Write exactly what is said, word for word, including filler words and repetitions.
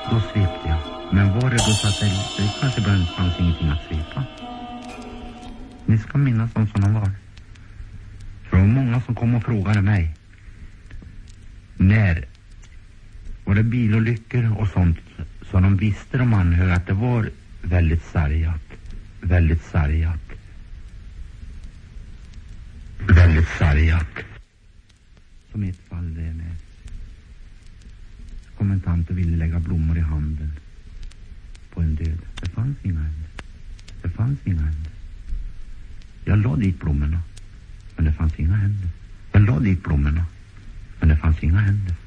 Då svepte jag. Men var det då så att det, det kanske bara fanns ingenting att svepa? Ni ska minnas dem som de var. För det var många som kom och frågade mig. När var det bilolyckor och sånt, så de visste de anhöriga att det var väldigt sargat. Väldigt sargat. Väldigt sargat. Som i ett fall det med kommentanter ville lägga blommor i handen på en död. Det fanns inga händer. Det fanns inga händer. Jag la dit blommorna, men det fanns inga händer. Jag la dit blommorna, men det fanns inga händer.